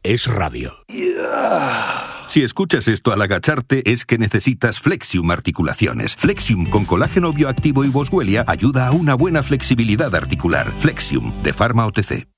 es radio. Si escuchas esto al agacharte, es que necesitas Flexium Articulaciones. Flexium con colágeno bioactivo y Boswellia ayuda a una buena flexibilidad articular. Flexium, de Pharma OTC.